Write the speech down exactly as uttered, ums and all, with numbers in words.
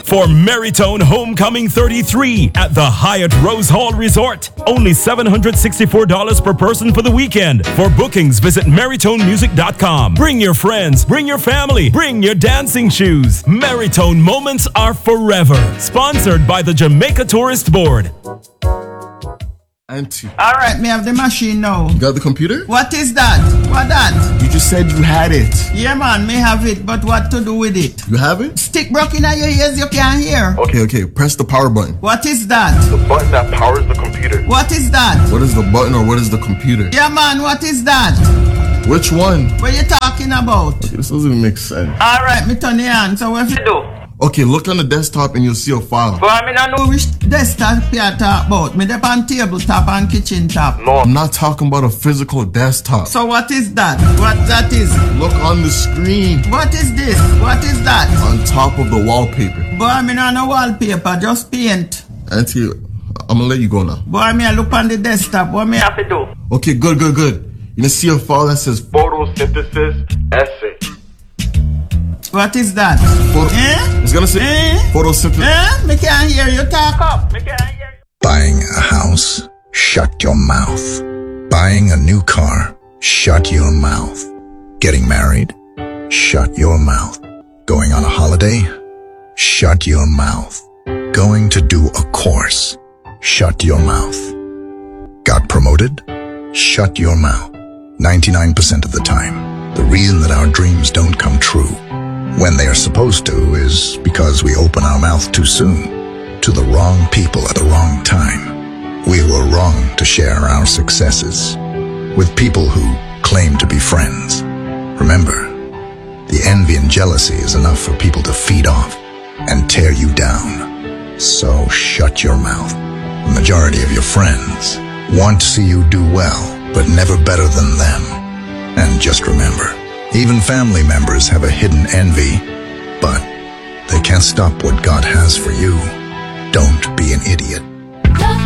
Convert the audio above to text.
for Maritone Homecoming thirty-three at the Hyatt Rose Hall Resort. Only seven hundred sixty-four dollars per person for the weekend. For bookings, visit maritone music dot com. Bring your friends, bring your family, bring your dancing shoes. Maritone moments are forever. Sponsored by the Jamaica Tourist Board. Auntie. All right, me have the machine now. You got the computer? What is that? What that? You just said you had it. Yeah, man, me have it, but what to do with it? You have it? Stick broke in your ears, you can't hear. Okay, okay. Press the power button. What is that? The button that powers the computer. What is that? What is the button or what is the computer? Yeah, man, what is that? Which one? What you talking about? Okay, this doesn't even make sense. All right, me turn it on. So what you do? Okay, look on the desktop and you'll see a file. But I mean, I know which desktop you talk about. Me dep on tabletop and kitchen top. No. I'm not talking about a physical desktop. So what is that? What that is? Look on the screen. What is this? What is that? On top of the wallpaper. Boy, I mean, on no wallpaper, just paint. Auntie, I'm gonna let you go now. Boy, I mean, I look on the desktop. What me have to do? Okay, good, good, good. You gonna see a file that says Photosynthesis essay. What is that? photo. Eh? It's gonna say Eh? photosynthesis. Eh? Me can't hear you talk up. Me can't hear you. Buying a house? Shut your mouth. Buying a new car? Shut your mouth. Getting married? Shut your mouth. Going on a holiday? Shut your mouth. Going to do a course? Shut your mouth. Got promoted? Shut your mouth. ninety-nine percent of the time, the reason that our dreams don't come true when they are supposed to is because we open our mouth too soon to the wrong people at the wrong time. We were wrong to share our successes with people who claim to be friends. Remember, the envy and jealousy is enough for people to feed off and tear you down. So shut your mouth. The majority of your friends want to see you do well, but never better than them. And just remember, even family members have a hidden envy, but they can't stop what God has for you. Don't be an idiot.